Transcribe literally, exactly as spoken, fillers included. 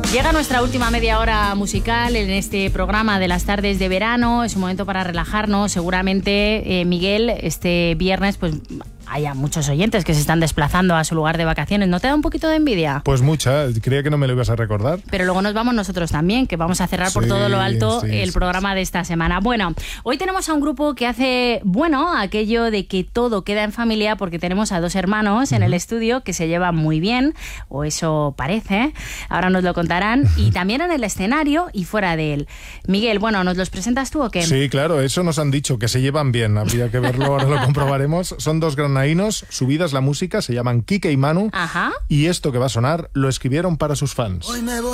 Llega nuestra última media hora musical en este programa de las tardes de verano. Es un momento para relajarnos. Seguramente, eh, Miguel, este viernes pues haya muchos oyentes que se están desplazando a su lugar de vacaciones. ¿No te da un poquito de envidia? Pues mucha, creía que no me lo ibas a recordar. Pero luego nos vamos nosotros también, que vamos a cerrar por sí, todo lo alto sí, el sí, programa sí. de esta semana. Bueno, hoy tenemos a un grupo que hace, bueno, aquello de que todo queda en familia, porque tenemos a dos hermanos uh-huh. en el estudio que se llevan muy bien, o eso parece, ahora nos lo contarán, y también en el escenario y fuera de él. Miguel, bueno, ¿nos los presentas tú o qué? Sí, claro, eso nos han dicho, que se llevan bien, habría que verlo, ahora lo comprobaremos. Son dos granadinos, subidas la música, se llaman Quique y Manu, Ajá. y esto que va a sonar lo escribieron para sus fans.